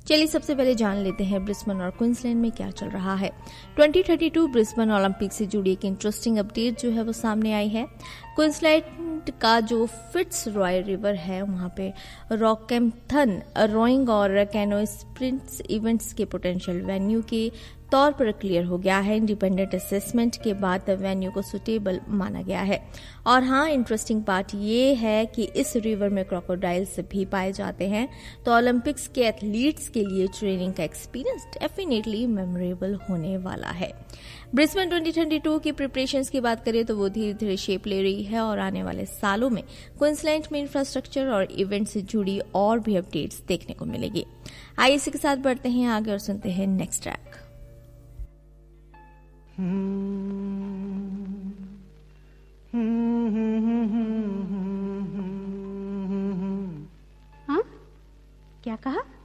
चलिए सबसे पहले जान लेते हैं ब्रिस्बेन और क्वींसलैंड में क्या चल रहा है। 2032 ब्रिस्बेन ओलंपिक से जुड़ी एक इंटरेस्टिंग अपडेट जो है वो सामने आई है। क्वींसलैंड का जो फिट्स रॉय रिवर है वहां पे रॉकहैम्पटन रोइंग और कैनो स्प्रिंट्स इवेंट्स के पोटेंशियल वेन्यू के तौर पर क्लियर हो गया है। इंडिपेंडेंट असेसमेंट के बाद वेन्यू को सुटेबल माना गया है। और हाँ, इंटरेस्टिंग पार्ट ये है कि इस रिवर में क्रोकोडाइल्स भी पाए जाते हैं, तो ओलंपिक्स के एथलीट्स के लिए ट्रेनिंग का एक्सपीरियंस डेफिनेटली मेमोरेबल होने वाला है। ब्रिस्बेन 2022 की प्रिपरेशंस की बात करें तो वो धीरे धीरे शेप ले रही है और आने वाले सालों में क्वींसलैंड में इंफ्रास्ट्रक्चर और इवेंट से जुड़ी और भी अपडेट्स देखने को मिलेगी। आइए इसी के साथ बढ़ते हैं आगे और सुनते हैं नेक्स्ट ट्रैक। हाँ? क्या कहा?